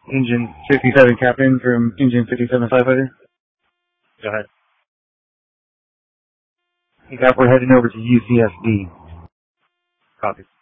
Engine 57 Captain from Engine 57 Firefighter. Go ahead. Hey, Cap, we're heading over to UCSD. Copy.